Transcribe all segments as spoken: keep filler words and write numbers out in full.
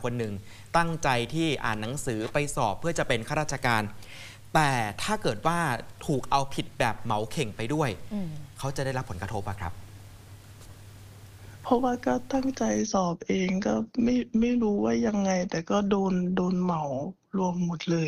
คนหนึ่งตั้งใจที่อ่านหนังสือไปสอบเพื่อจะเป็นข้าราชการแต่ถ้าเกิดว่าถูกเอาผิดแบบเหมาเข่งไปด้วยเขาจะได้รับผลกระทบอะครับเพราะว่าก็ตั้งใจสอบเองก็ไม่ไม่รู้ว่ายังไงแต่ก็โดนโดนเหมารวมหมดเลย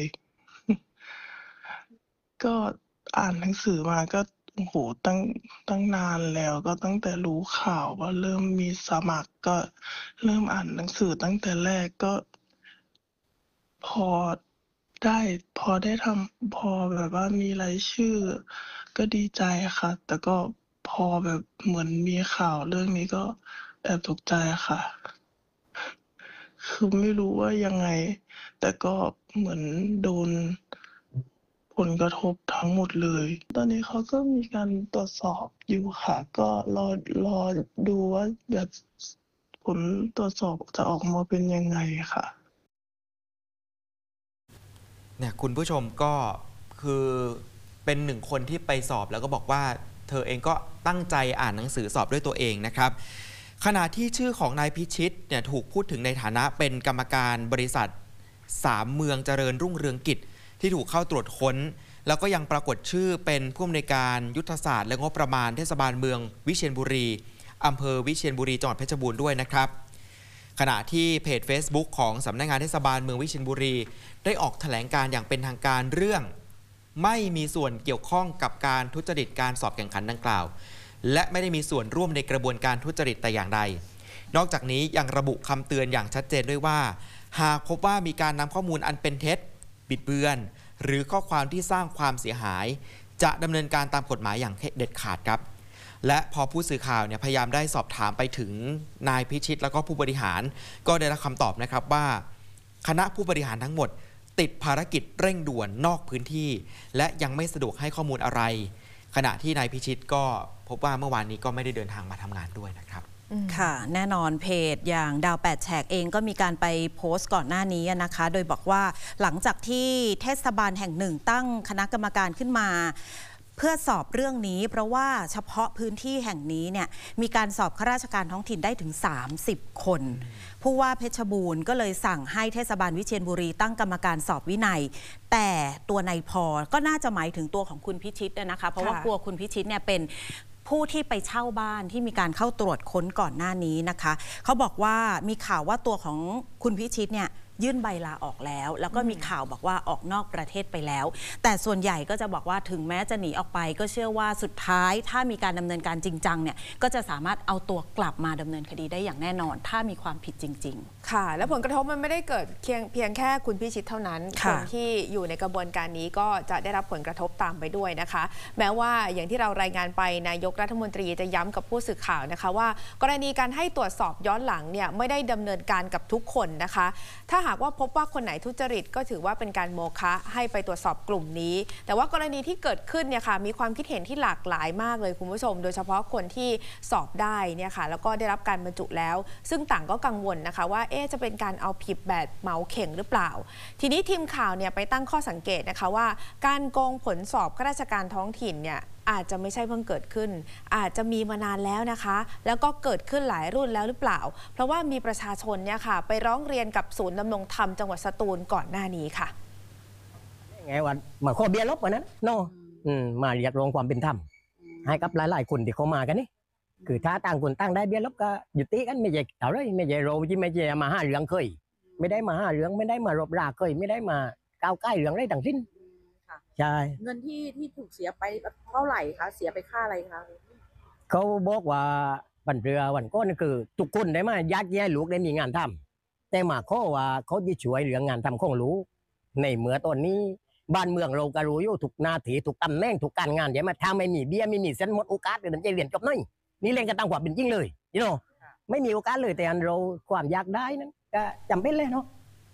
ก็อ่านหนังสือมาก็โอ้โฮตั้งตั้งนานแล้วก็ตั้งแต่รู้ข่าวว่าเริ่มมีสมัครก็เริ่มอ่านหนังสือตั้งแต่แรกก็พอได้พอได้ทำพอแบบว่ามีรายชื่อก็ดีใจค่ะแต่ก็พอแบบเหมือนมีข่าวเรื่องนี้ก็แอบตกใจค่ะคือไม่รู้ว่ายังไงแต่ก็เหมือนโดนผลกระทบทั้งหมดเลยตอนนี้เขาก็มีการตรวจสอบอยู่ค่ะก็รอรอดูว่าแบบผลตรวจสอบจะออกมาเป็นยังไงค่ะเนี่ยคุณผู้ชมก็คือเป็นหนึ่งคนที่ไปสอบแล้วก็บอกว่าเธอเองก็ตั้งใจอ่านหนังสือสอบด้วยตัวเองนะครับขณะที่ชื่อของนายพิชิตเนี่ยถูกพูดถึงในฐานะเป็นกรรมการบริษัทสามเมืองเจริญรุ่งเรืองกิจที่ถูกเข้าตรวจค้นแล้วก็ยังปรากฏชื่อเป็นผู้อำนวยการยุทธศาสตร์และงบประมาณเทศบาลเมืองวิเชียรบุรีอำเภอวิเชียรบุรีจังหวัดเพชรบูรณ์ด้วยนะครับขณะที่เพจ Facebook ของสำนักงานเทศบาลเมืองวิเชียรบุรีได้ออกแถลงการอย่างเป็นทางการเรื่องไม่มีส่วนเกี่ยวข้องกับการทุจริตการสอบแข่งขันดังกล่าวและไม่ได้มีส่วนร่วมในกระบวนการทุจริตแต่อย่างใดนอกจากนี้ยังระบุคำเตือนอย่างชัดเจนด้วยว่าหากพบว่ามีการนำข้อมูลอันเป็นเท็จบิดเบือนหรือข้อความที่สร้างความเสียหายจะดำเนินการตามกฎหมายอย่างเด็ดขาดครับและพอผู้สื่อข่าวเนี่ยพยายามได้สอบถามไปถึงนายพิชิตแล้วก็ผู้บริหารก็ได้รับคำตอบนะครับว่าคณะผู้บริหารทั้งหมดติดภารกิจเร่งด่วนนอกพื้นที่และยังไม่สะดวกให้ข้อมูลอะไรขณะที่นายพิชิตก็พบว่าเมื่อวานนี้ก็ไม่ได้เดินทางมาทำงานด้วยนะครับค่ะแน่นอนเพจอย่างดาวแปดแฉกเองก็มีการไปโพสต์ก่อนหน้านี้นะคะโดยบอกว่าหลังจากที่เทศบาลแห่งหนึ่งตั้งคณะกรรมการขึ้นมาเพื่อสอบเรื่องนี้เพราะว่าเฉพาะพื้นที่แห่งนี้เนี่ยมีการสอบข้าราชการท้องถิ่นได้ถึงสามสิบคนผู้ว่าเพชรบูรณ์ก็เลยสั่งให้เทศบาลวิเชียรบุรีตั้งกรรมการสอบวินัยแต่ตัวนายพอก็น่าจะหมายถึงตัวของคุณพิชิตนะคะเพราะว่ากลัวคุณพิชิตเนี่ยเป็นผู้ที่ไปเช่าบ้านที่มีการเข้าตรวจค้นก่อนหน้านี้นะคะเขาบอกว่ามีข่าวว่าตัวของคุณพิชิตเนี่ยยื่นใบลาออกแล้วแล้วก็มีข่าวบอกว่าออกนอกประเทศไปแล้วแต่ส่วนใหญ่ก็จะบอกว่าถึงแม้จะหนีออกไปก็เชื่อว่าสุดท้ายถ้ามีการดำเนินการจริงจังเนี่ยก็จะสามารถเอาตัวกลับมาดำเนินคดีได้อย่างแน่นอนถ้ามีความผิดจริงๆค่ะและผลกระทบมันไม่ได้เกิดเพียงเพียงแค่คุณพิชิตเท่านั้นคนที่อยู่ในกระบวนการนี้ก็จะได้รับผลกระทบตามไปด้วยนะคะแม้ว่าอย่างที่เรารายงานไปนายกรัฐมนตรีจะย้ำกับผู้สื่อข่าวนะคะว่ากรณีการให้ตรวจสอบย้อนหลังเนี่ยไม่ได้ดำเนินการกับทุกคนนะคะถ้าหากว่าพบว่าคนไหนทุจริตก็ถือว่าเป็นการโมฆะให้ไปตรวจสอบกลุ่มนี้แต่ว่ากรณีที่เกิดขึ้นเนี่ยค่ะมีความคิดเห็นที่หลากหลายมากเลยคุณผู้ชมโดยเฉพาะคนที่สอบได้เนี่ยค่ะแล้วก็ได้รับการบรรจุแล้วซึ่งต่างก็กังวลนะคะว่าเอ๊ะจะเป็นการเอาผิดแบบเหมาเข่งหรือเปล่าทีนี้ทีมข่าวเนี่ยไปตั้งข้อสังเกตนะคะว่าการโกงผลสอบข้าราชการท้องถิ่นเนี่ยอาจจะไม่ใช่เพิ่งเกิดขึ้นอาจจะมีมานานแล้วนะคะแล้วก็เกิดขึ้นหลายรุ่นแล้วหรือเปล่าเพราะว่ามีประชาชนเนี่ยค่ะไปร้องเรียนกับศูนย์ดำรงธรรมจังหวัดสตูลก่อนหน้านี้ค่ะไงวันมาข้อเบียร์ลบวันนั้นโน่มาเรียกร้องความเป็นธรรมให้กับหลายๆคนที่เขามากันนี่คือถ้าต่างคนต่างได้เบียร์ลบก็หยุดตีกันไม่ใช่เอาเลยไม่ใช่โรที่ไม่ใช่มาห้าเหลืองเคยไม่ได้มาห้าเหลืองไม่ได้มารบราเคยไม่ได้มาก้าวใกล้เหลืองได้ทั้งสิ้นใช่เงินที่ที่ถูกเสียไปเท่าไหร่คะเสียไปค่าอะไรคะเขาบอกว่าบันเรือวันก้อนคือทุกคนได้มายัดแย่ลูกได้มีงานทำแต่มาข้อว่าเขาจะช่วยเหลืองานทำของลูกในเมื่อตอนนี้บ้านเมืองเราก็รู้อยู่ทุกนาทีทุกตำแหน่งทุกการงานใช่ไหมถ้าไม่มีเบี้ยไม่มีเส้นหมดโอกาสเลยจะเรียนจบน้อยนี่เรียนกันตามความเป็นจริงเลยyou knowไม่มีโอกาสเลยแต่อันเราความอยากได้นั้นก็จำเป็นเลยเนาะ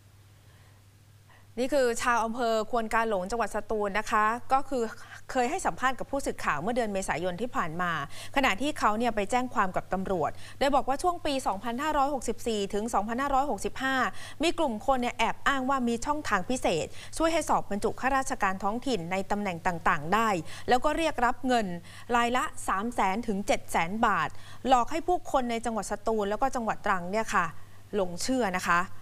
นี่คือชาวอำเภอควนกาหลงจังหวัดสตูลนะคะก็คือเคยให้สัมภาษณ์กับผู้สื่อข่าวเมื่อเดือนเมษายนที่ผ่านมาขณะที่เขาเนี่ยไปแจ้งความกับตำรวจโดยบอกว่าช่วงปี สองพันห้าร้อยหกสิบสี่ ถึง สองพันห้าร้อยหกสิบห้า มีกลุ่มคนเนี่ยแอบอ้างว่ามีช่องทางพิเศษช่วยให้สอบบรรจุข้าราชการท้องถิ่นในตำแหน่งต่างๆได้แล้วก็เรียกรับเงินรายละ สามแสน ถึง เจ็ดแสน บาทหลอกให้ผู้คนในจังหวัดสตูลแล้วก็จังหวัดตรังเนี่ยค่ะหลงเชื่อนะคะ